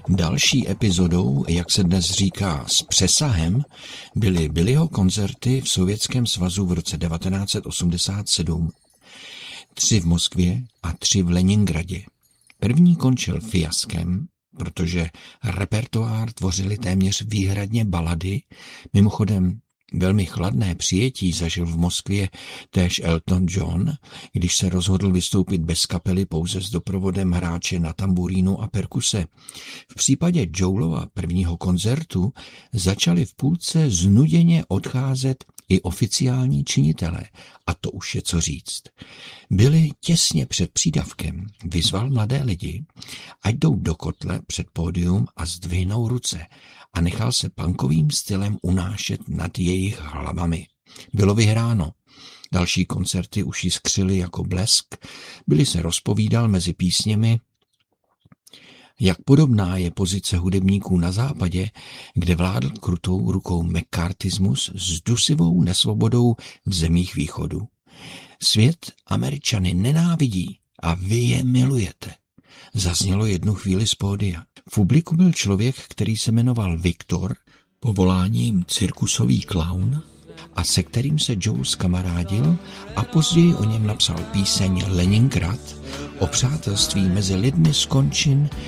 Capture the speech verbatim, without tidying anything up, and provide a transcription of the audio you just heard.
Další epizodou, jak se dnes říká s přesahem, byly Billyho koncerty v Sovětském svazu v roce devatenáct set osmdesát sedm. Tři v Moskvě a tři v Leningradě. První končil fiaskem, protože repertoár tvořily téměř výhradně balady. Mimochodem velmi chladné přijetí zažil v Moskvě též Elton John, když se rozhodl vystoupit bez kapely pouze s doprovodem hráče na tamburínu a perkuse. V případě Joelova prvního koncertu začali v půlce znuděně odcházet i oficiální činitelé, a to už je co říct. Byli těsně před přídavkem, vyzval mladé lidi, ať jdou do kotle před pódium a zdvihnou ruce, a nechal se punkovým stylem unášet nad jejich hlavami. Bylo vyhráno. Další koncerty už jiskřily jako blesk, Billy se rozpovídal mezi písněmi, jak podobná je pozice hudebníků na západě, kde vládl krutou rukou mccarthyismus s dusivou nesvobodou v zemích východu. Svět Američany nenávidí a vy je milujete. Zaznělo jednu chvíli z pódia. V publiku byl člověk, který se jmenoval Viktor, povoláním cirkusový klaun, a se kterým se Joel zkamarádil a později o něm napsal píseň Leningrad o přátelství mezi lidmi z končin